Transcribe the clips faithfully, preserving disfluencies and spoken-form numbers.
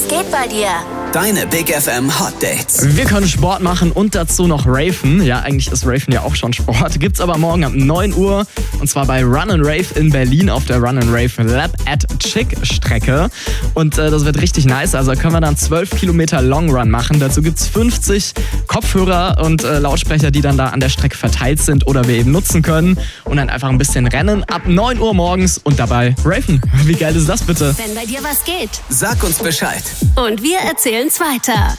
geht bei dir? Deine Big F M Hot Dates. Wir können Sport machen und dazu noch raven. Ja, eigentlich ist Raven ja auch schon Sport. Gibt's aber morgen ab neun Uhr. Und zwar bei Run and Rave in Berlin auf der Run and Rave Lab at Chick Strecke. Und äh, das wird richtig nice. Also können wir dann zwölf Kilometer Long Run machen. Dazu gibt's fünfzig Kopfhörer und äh, Lautsprecher, die dann da an der Strecke verteilt sind oder wir eben nutzen können. Und dann einfach ein bisschen rennen ab neun Uhr morgens und dabei raven. Wie geil ist das bitte? Wenn bei dir was geht. Sag uns Bescheid. Und wir erzählen's weiter.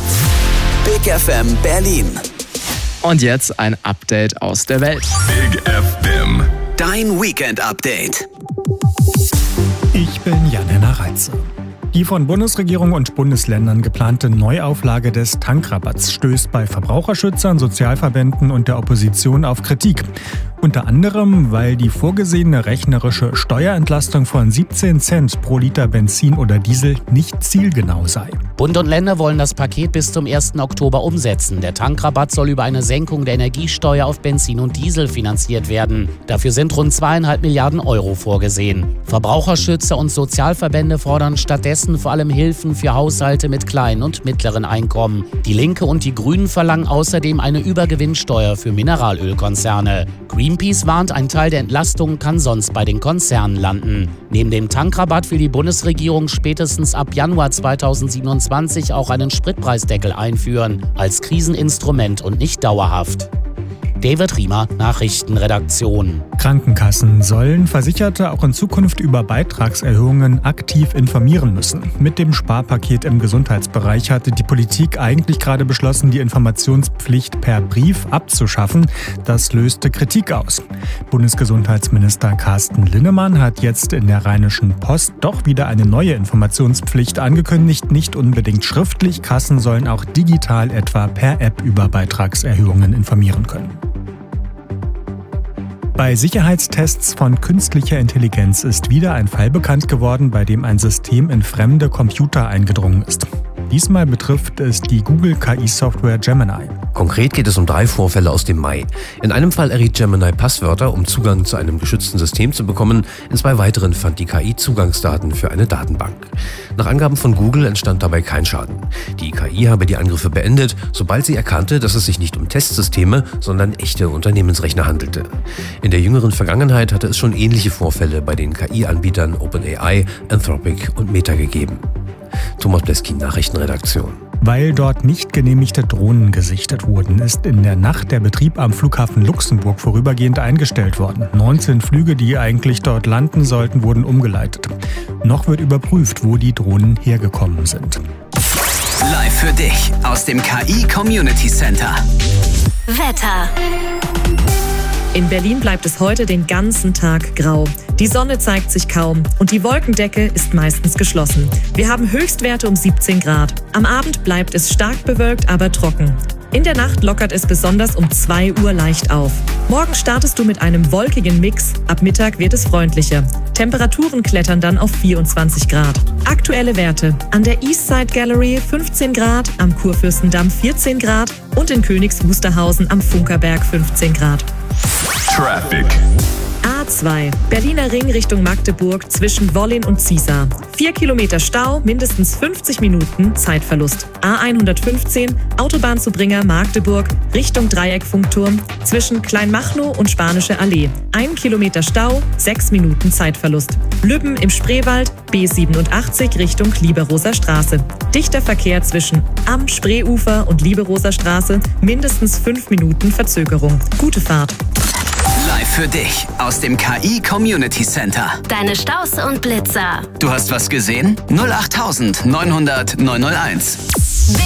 Big F M Berlin. Und jetzt ein Update aus der Welt. Big F M. Dein Weekend-Update. Ich bin Jan-Henner Reitze. Die von Bundesregierung und Bundesländern geplante Neuauflage des Tankrabatts stößt bei Verbraucherschützern, Sozialverbänden und der Opposition auf Kritik. Unter anderem, weil die vorgesehene rechnerische Steuerentlastung von siebzehn Cent pro Liter Benzin oder Diesel nicht zielgenau sei. Bund und Länder wollen das Paket bis zum ersten Oktober umsetzen. Der Tankrabatt soll über eine Senkung der Energiesteuer auf Benzin und Diesel finanziert werden. Dafür sind rund zweieinhalb Milliarden Euro vorgesehen. Verbraucherschützer und Sozialverbände fordern stattdessen vor allem Hilfen für Haushalte mit kleinen und mittleren Einkommen. Die Linke und die Grünen verlangen außerdem eine Übergewinnsteuer für Mineralölkonzerne. Greenpeace warnt, ein Teil der Entlastung kann sonst bei den Konzernen landen. Neben dem Tankrabatt will die Bundesregierung spätestens ab Januar zweitausendsiebenundzwanzig auch einen Spritpreisdeckel einführen, als Kriseninstrument und nicht dauerhaft. David Riemer, Nachrichtenredaktion. Krankenkassen sollen Versicherte auch in Zukunft über Beitragserhöhungen aktiv informieren müssen. Mit dem Sparpaket im Gesundheitsbereich hatte die Politik eigentlich gerade beschlossen, die Informationspflicht per Brief abzuschaffen. Das löste Kritik aus. Bundesgesundheitsminister Carsten Linnemann hat jetzt in der Rheinischen Post doch wieder eine neue Informationspflicht angekündigt, nicht unbedingt schriftlich. Kassen sollen auch digital etwa per App über Beitragserhöhungen informieren können. Bei Sicherheitstests von künstlicher Intelligenz ist wieder ein Fall bekannt geworden, bei dem ein System in fremde Computer eingedrungen ist. Diesmal betrifft es die Google-K I-Software Gemini. Konkret geht es um drei Vorfälle aus dem Mai. In einem Fall erriet Gemini Passwörter, um Zugang zu einem geschützten System zu bekommen. In zwei weiteren fand die K I Zugangsdaten für eine Datenbank. Nach Angaben von Google entstand dabei kein Schaden. Die K I habe die Angriffe beendet, sobald sie erkannte, dass es sich nicht um Testsysteme, sondern echte Unternehmensrechner handelte. In der jüngeren Vergangenheit hatte es schon ähnliche Vorfälle bei den K I-Anbietern OpenAI, Anthropic und Meta gegeben. Thomas Bleskin, Nachrichtenredaktion. Weil dort nicht genehmigte Drohnen gesichtet wurden, ist in der Nacht der Betrieb am Flughafen Luxemburg vorübergehend eingestellt worden. neunzehn Flüge, die eigentlich dort landen sollten, wurden umgeleitet. Noch wird überprüft, wo die Drohnen hergekommen sind. Live für dich aus dem K I Community Center. Wetter. In Berlin bleibt es heute den ganzen Tag grau. Die Sonne zeigt sich kaum und die Wolkendecke ist meistens geschlossen. Wir haben Höchstwerte um siebzehn Grad. Am Abend bleibt es stark bewölkt, aber trocken. In der Nacht lockert es besonders um zwei Uhr leicht auf. Morgen startest du mit einem wolkigen Mix. Ab Mittag wird es freundlicher. Temperaturen klettern dann auf vierundzwanzig Grad. Aktuelle Werte. An der Eastside Gallery fünfzehn Grad, am Kurfürstendamm vierzehn Grad und in Königs Wusterhausen am Funkerberg fünfzehn Grad. Traffic. A zwei. Berliner Ring Richtung Magdeburg zwischen Wollin und Ziesar. Vier Kilometer Stau, mindestens fünfzig Minuten Zeitverlust. A hundertfünfzehn. Autobahn zu Bringer Magdeburg Richtung Dreieckfunkturm zwischen Kleinmachnow und Spanische Allee. Ein Kilometer Stau, sechs Minuten Zeitverlust. Lübben im Spreewald B siebenundachtzig Richtung Lieberoser Straße. Dichter Verkehr zwischen am Spreeufer und Lieberoser Straße, mindestens fünf Minuten Verzögerung. Gute Fahrt. Live für dich aus dem K I Community Center. Deine Staus und Blitzer. Du hast was gesehen? null acht neunhundert neunhunderteins.